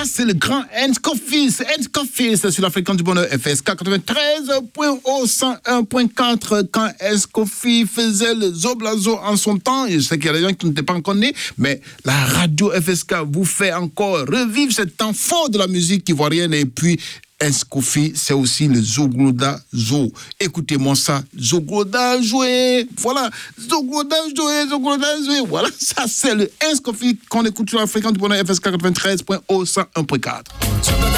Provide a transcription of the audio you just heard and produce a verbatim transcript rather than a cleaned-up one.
c'est le grand Enscofi, c'est Enscofi, c'est sur la fréquence du bonheur F S K quatre-vingt-treize point cent un point quatre quand Enscofi faisait le Zoblazo en son temps. Et je sais qu'il y a des gens qui n'étaient pas encore nés, mais la radio F S K vous fait encore revivre cet temps fort de la musique ivoirienne. Et puis Enscofi, c'est aussi le Zogloda Zo. Écoutez-moi ça, Zogloda joué. Voilà, Zogloda joué, Zogloda joué. Voilà, ça c'est le Enscofi qu'on écoute sur la fréquence du bonheur F S K quatre-vingt-treize point cent un point quatre.